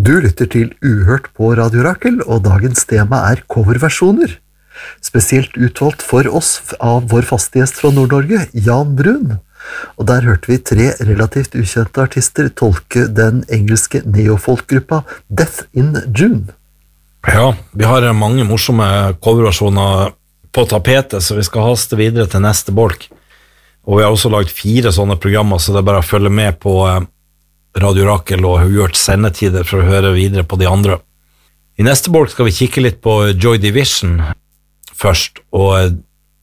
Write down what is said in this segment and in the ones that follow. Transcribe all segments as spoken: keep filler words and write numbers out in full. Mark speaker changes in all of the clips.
Speaker 1: Du lytter til Uhørt på Radio Rakel, og dagens tema er coverversjoner. Spesielt utvalgt for oss av vår faste gjest fra Nord-Norge, Jan Brun. Og der hørte vi tre relativt ukjente artister tolke den engelske neofolkgruppa Death in June.
Speaker 2: Ja, vi har mange morsomme coverversjoner på tapetet, så vi skal haste videre til neste bolk. Og vi har også lagt fire sånne programmer, så det er bare å følge med på Radio Rakel og gjort sendetider for å høre videre på de andre. I neste bolk skal vi kikke litt på Joy Division først, og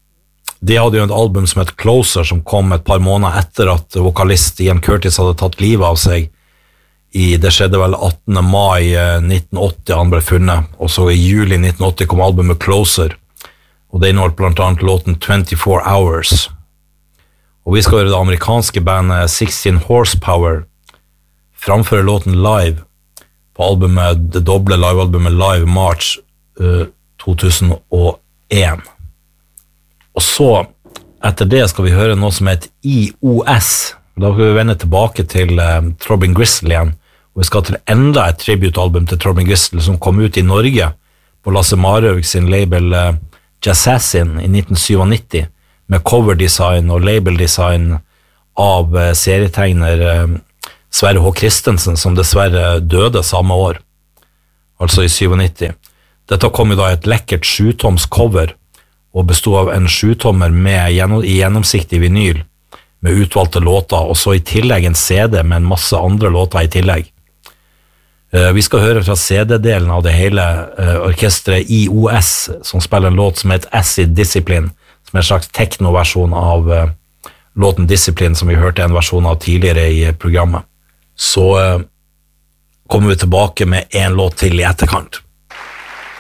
Speaker 2: de hadde jo et album som het Closer, som kom et par måneder etter at vokalist Ian Curtis hadde tatt livet av seg. I, det skjedde vel attende mai nitten åtti han ble funnet, og så i juli nitten åtti kom albumet Closer, og det inneholdt blant annet låten twenty-four hours. Og vi skal høre det amerikanske bandet sixteen horsepower framføre låten live på albumet, det doble livealbumet Live March uh, to tusen og en. Og så, etter det skal vi høre noe som heter I O S. Da skal vi vende tilbake til uh, Throbbing Gristle igjen, og vi skal til enda et tributalbum til Throbbing Gristle som kom ut i Norge på Lasse Marhaug sin label uh, Jazzassin i nitten nittisju, med coverdesign og labeldesign av uh, serietegner uh, Sverre H. Christensen, som dessverre døde samme år, altså i nittisju. Dette kom jo da et lekkert sjutoms cover, og bestod av en sjutommer med gjennom, i gjennomsiktig vinyl, med utvalgte låter, og så i tillegg en C D med en masse andre låter i tillegg. Uh, vi skal høre fra C D-delen av det hele uh, orkestret I O S, som spiller en låt som heter Acid Discipline, som er en slags teknoversjon av uh, låten Discipline, som vi hørte en versjon av tidligere i programmet. Så uh, kommer vi tilbake med en låt til i etterkant.